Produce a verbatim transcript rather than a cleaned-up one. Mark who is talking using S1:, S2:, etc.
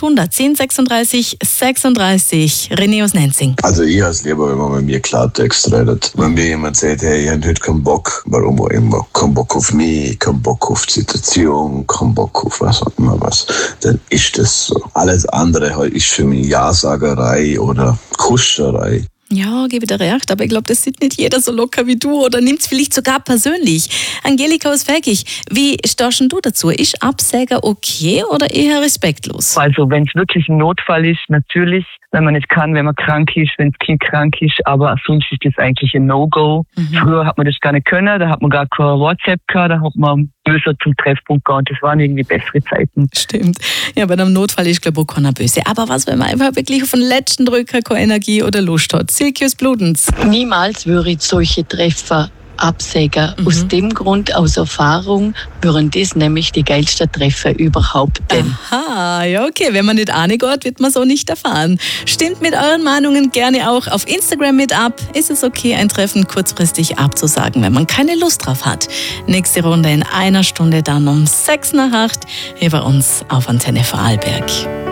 S1: achthundert zehn sechsunddreißig sechsunddreißig. René aus Nenzing.
S2: Also ich habe es lieber, wenn man mit mir Klartext redet. Wenn mir jemand sagt, hey, ich habe heute keinen Bock, warum auch immer, keinen Bock auf mich, keinen Bock auf die Situation, keinen Bock auf was auch immer was, dann ist das so. Alles andere halt ist für mich Ja-Sagerei oder Kuscherei.
S1: Ja, gebe dir recht, aber ich glaube, das sieht nicht jeder so locker wie du oder nimmt es vielleicht sogar persönlich. Angelika aus Felkig, wie stehst denn du dazu? Ist Absäger okay oder eher respektlos?
S3: Also wenn es wirklich ein Notfall ist, natürlich, wenn man es kann, wenn man krank ist, wenn das Kind krank ist, aber sonst ist das eigentlich ein No-Go. Mhm. Früher hat man das gar nicht können, da hat man gar kein WhatsApp gehabt, da hat man böse zum Treffpunkt gegangen, das waren irgendwie bessere Zeiten.
S1: Stimmt. Ja, bei einem Notfall ist, glaube ich, auch keiner böse. Aber was, wenn man einfach wirklich auf den letzten Drücker keine Energie oder Lust hat? Silke aus Bludenz.
S4: Niemals würde ich solche Treffer absägen. Mhm. Aus dem Grund, aus Erfahrung, würden das nämlich die geilsten Treffer überhaupt denn.
S1: Aha, ja okay. Wenn man nicht ahnen geht, wird man so nicht erfahren. Stimmt mit euren Meinungen gerne auch auf Instagram mit ab. Ist es okay, ein Treffen kurzfristig abzusagen, wenn man keine Lust drauf hat? Nächste Runde in einer Stunde dann um sechs nach acht hier bei uns auf Antenne Vorarlberg.